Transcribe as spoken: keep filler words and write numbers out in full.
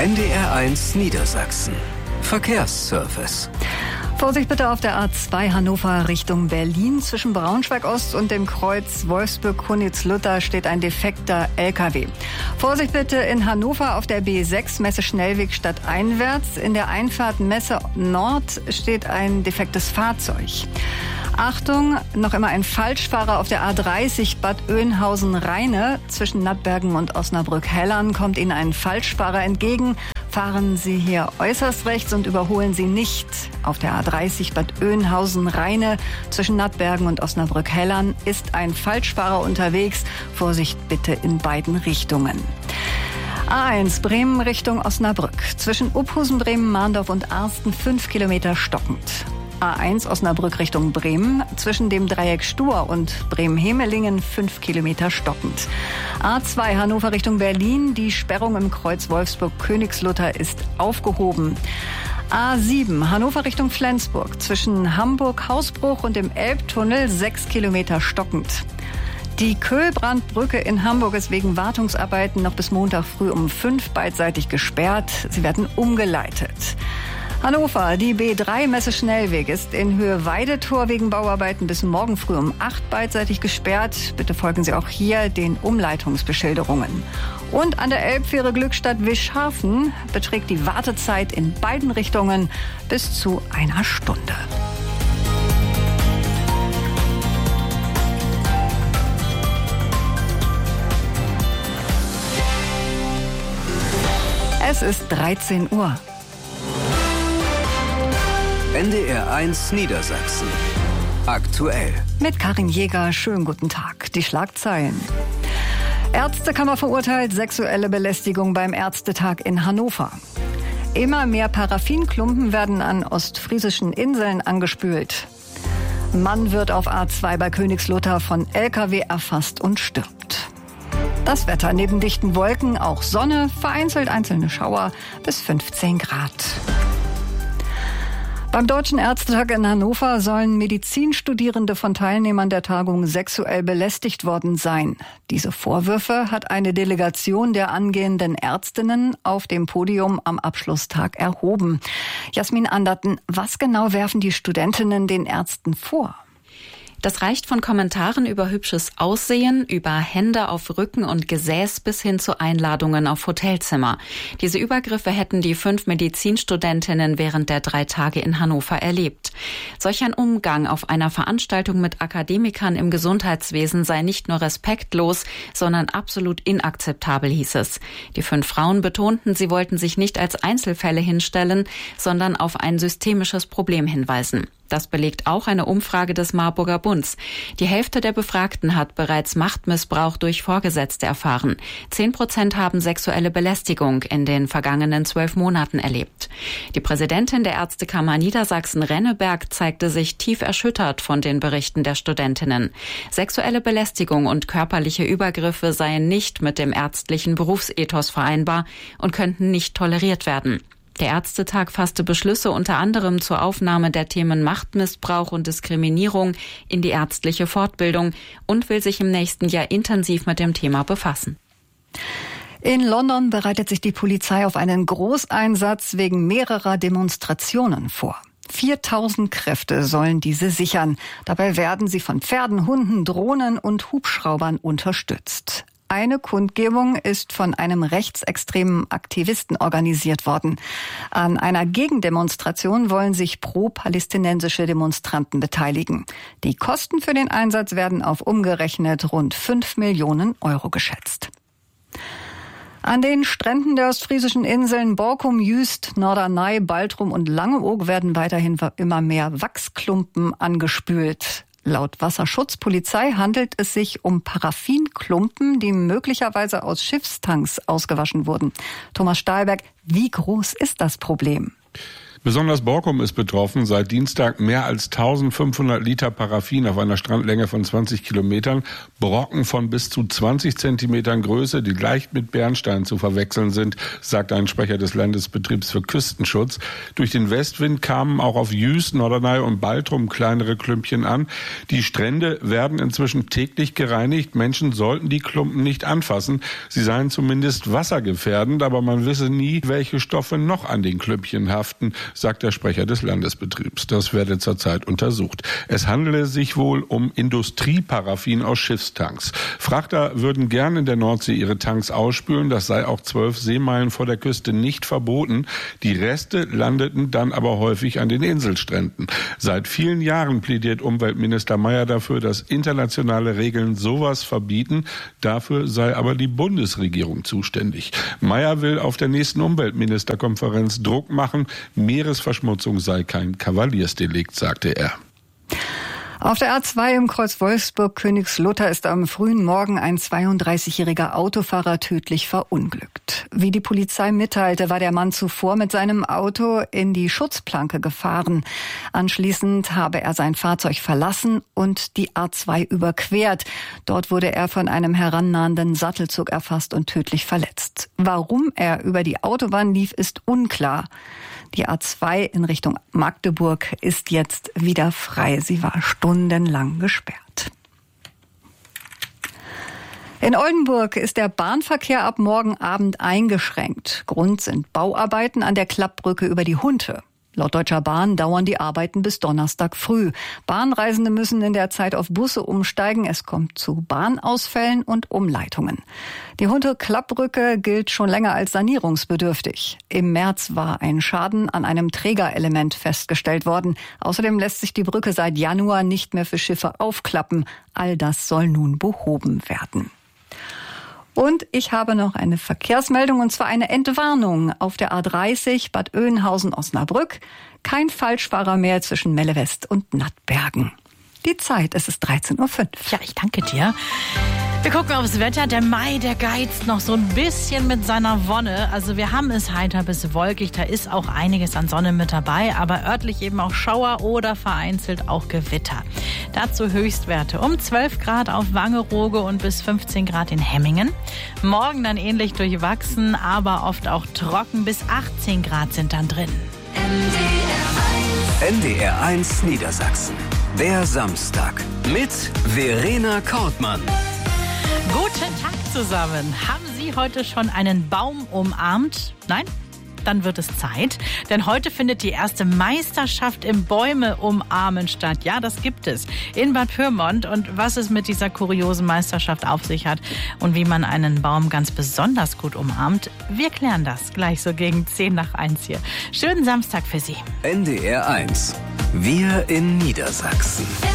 N D R eins Niedersachsen. Verkehrsservice. Vorsicht bitte auf der A zwei Hannover Richtung Berlin. Zwischen Braunschweig-Ost und dem Kreuz Wolfsburg-Kunitz-Luther steht ein defekter L K W. Vorsicht bitte in Hannover auf der B sechs Messe Schnellweg stadteinwärts. In der Einfahrt Messe Nord steht ein defektes Fahrzeug. Achtung, noch immer ein Falschfahrer auf der A dreißig Bad Oeynhausen-Rheine. Zwischen Nattbergen und Osnabrück-Hellern kommt Ihnen ein Falschfahrer entgegen. Fahren Sie hier äußerst rechts und überholen Sie nicht. Auf der A dreißig Bad Oeynhausen-Rheine zwischen Nattbergen und Osnabrück-Hellern ist ein Falschfahrer unterwegs. Vorsicht bitte in beiden Richtungen. A eins Bremen Richtung Osnabrück. Zwischen Uphusen, Bremen, Mahndorf und Arsten fünf Kilometer stockend. A eins Osnabrück Richtung Bremen, zwischen dem Dreieck Stur und Bremen-Hemelingen fünf Kilometer stockend. A zwei Hannover Richtung Berlin, die Sperrung im Kreuz Wolfsburg-Königslutter ist aufgehoben. A sieben Hannover Richtung Flensburg, zwischen Hamburg-Hausbruch und dem Elbtunnel sechs Kilometer stockend. Die Köhlbrandbrücke in Hamburg ist wegen Wartungsarbeiten noch bis Montag früh um fünf beidseitig gesperrt. Sie werden umgeleitet. Hannover, die B drei Messe Schnellweg ist in Höhe Weidetor wegen Bauarbeiten bis morgen früh um acht beidseitig gesperrt. Bitte folgen Sie auch hier den Umleitungsbeschilderungen. Und an der Elbfähre Glückstadt-Wischhafen beträgt die Wartezeit in beiden Richtungen bis zu einer Stunde. Es ist dreizehn Uhr. N D R eins Niedersachsen. Aktuell. Mit Karin Jäger, schönen guten Tag. Die Schlagzeilen. Ärztekammer verurteilt sexuelle Belästigung beim Ärztetag in Hannover. Immer mehr Paraffinklumpen werden an ostfriesischen Inseln angespült. Mann wird auf A zwei bei Königslutter von L K W erfasst und stirbt. Das Wetter neben dichten Wolken, auch Sonne, vereinzelt einzelne Schauer bis fünfzehn Grad. Beim Deutschen Ärztetag in Hannover sollen Medizinstudierende von Teilnehmern der Tagung sexuell belästigt worden sein. Diese Vorwürfe hat eine Delegation der angehenden Ärztinnen auf dem Podium am Abschlusstag erhoben. Jasmin Anderten, was genau werfen die Studentinnen den Ärzten vor? Das reicht von Kommentaren über hübsches Aussehen, über Hände auf Rücken und Gesäß bis hin zu Einladungen auf Hotelzimmer. Diese Übergriffe hätten die fünf Medizinstudentinnen während der drei Tage in Hannover erlebt. Solch ein Umgang auf einer Veranstaltung mit Akademikern im Gesundheitswesen sei nicht nur respektlos, sondern absolut inakzeptabel, hieß es. Die fünf Frauen betonten, sie wollten sich nicht als Einzelfälle hinstellen, sondern auf ein systemisches Problem hinweisen. Das belegt auch eine Umfrage des Marburger Bunds. Die Hälfte der Befragten hat bereits Machtmissbrauch durch Vorgesetzte erfahren. Zehn Prozent haben sexuelle Belästigung in den vergangenen zwölf Monaten erlebt. Die Präsidentin der Ärztekammer Niedersachsen Renneberg zeigte sich tief erschüttert von den Berichten der Studentinnen. Sexuelle Belästigung und körperliche Übergriffe seien nicht mit dem ärztlichen Berufsethos vereinbar und könnten nicht toleriert werden. Der Ärztetag fasste Beschlüsse unter anderem zur Aufnahme der Themen Machtmissbrauch und Diskriminierung in die ärztliche Fortbildung und will sich im nächsten Jahr intensiv mit dem Thema befassen. In London bereitet sich die Polizei auf einen Großeinsatz wegen mehrerer Demonstrationen vor. viertausend Kräfte sollen diese sichern. Dabei werden sie von Pferden, Hunden, Drohnen und Hubschraubern unterstützt. Eine Kundgebung ist von einem rechtsextremen Aktivisten organisiert worden. An einer Gegendemonstration wollen sich pro-palästinensische Demonstranten beteiligen. Die Kosten für den Einsatz werden auf umgerechnet rund fünf Millionen Euro geschätzt. An den Stränden der ostfriesischen Inseln Borkum, Jüst, Norderney, Baltrum und Langeoog werden weiterhin immer mehr Wachsklumpen angespült. Laut Wasserschutzpolizei handelt es sich um Paraffinklumpen, die möglicherweise aus Schiffstanks ausgewaschen wurden. Thomas Stahlberg, wie groß ist das Problem? Besonders Borkum ist betroffen. Seit Dienstag mehr als eintausendfünfhundert Liter Paraffin auf einer Strandlänge von zwanzig Kilometern. Brocken von bis zu zwanzig Zentimetern Größe, die leicht mit Bernstein zu verwechseln sind, sagt ein Sprecher des Landesbetriebs für Küstenschutz. Durch den Westwind kamen auch auf Jüst, Norderney und Baltrum kleinere Klümpchen an. Die Strände werden inzwischen täglich gereinigt. Menschen sollten die Klumpen nicht anfassen. Sie seien zumindest wassergefährdend, aber man wisse nie, welche Stoffe noch an den Klümpchen haften, sagt der Sprecher des Landesbetriebs. Das werde zurzeit untersucht. Es handele sich wohl um Industrieparaffin aus Schiffstanks. Frachter würden gern in der Nordsee ihre Tanks ausspülen. Das sei auch zwölf Seemeilen vor der Küste nicht verboten. Die Reste landeten dann aber häufig an den Inselstränden. Seit vielen Jahren plädiert Umweltminister Mayer dafür, dass internationale Regeln sowas verbieten. Dafür sei aber die Bundesregierung zuständig. Mayer will auf der nächsten Umweltministerkonferenz Druck machen. Meeresverschmutzung sei kein Kavaliersdelikt, sagte er. Auf der A zwei im Kreuz Wolfsburg-Königslutter ist am frühen Morgen ein zweiunddreißigjähriger Autofahrer tödlich verunglückt. Wie die Polizei mitteilte, war der Mann zuvor mit seinem Auto in die Schutzplanke gefahren. Anschließend habe er sein Fahrzeug verlassen und die A zwei überquert. Dort wurde er von einem herannahenden Sattelzug erfasst und tödlich verletzt. Warum er über die Autobahn lief, ist unklar. Die A zwei in Richtung Magdeburg ist jetzt wieder frei. Sie war stundenlang gesperrt. In Oldenburg ist der Bahnverkehr ab morgen Abend eingeschränkt. Grund sind Bauarbeiten an der Klappbrücke über die Hunte. Laut Deutscher Bahn dauern die Arbeiten bis Donnerstag früh. Bahnreisende müssen in der Zeit auf Busse umsteigen. Es kommt zu Bahnausfällen und Umleitungen. Die Hunte-Klappbrücke gilt schon länger als sanierungsbedürftig. Im März war ein Schaden an einem Trägerelement festgestellt worden. Außerdem lässt sich die Brücke seit Januar nicht mehr für Schiffe aufklappen. All das soll nun behoben werden. Und ich habe noch eine Verkehrsmeldung, und zwar eine Entwarnung auf der A dreißig Bad Oeynhausen-Osnabrück. Kein Falschfahrer mehr zwischen Melle West und Nattbergen. Die Zeit, es ist dreizehn Uhr fünf. Ja, ich danke dir. Wir gucken aufs Wetter. Der Mai, der geizt noch so ein bisschen mit seiner Wonne. Also wir haben es heiter bis wolkig. Da ist auch einiges an Sonne mit dabei. Aber örtlich eben auch Schauer oder vereinzelt auch Gewitter. Dazu Höchstwerte um zwölf Grad auf Wangerooge und bis fünfzehn Grad in Hemmingen. Morgen dann ähnlich durchwachsen, aber oft auch trocken. Bis achtzehn Grad sind dann drin. N D R eins Niedersachsen. Der Samstag mit Verena Kortmann. Guten Tag zusammen. Haben Sie heute schon einen Baum umarmt? Nein? Dann wird es Zeit, denn heute findet die erste Meisterschaft im Bäume umarmen statt. Ja, das gibt es in Bad Pyrmont. Und was es mit dieser kuriosen Meisterschaft auf sich hat und wie man einen Baum ganz besonders gut umarmt, wir klären das gleich so gegen zehn nach eins hier. Schönen Samstag für Sie. N D R eins. Wir in Niedersachsen.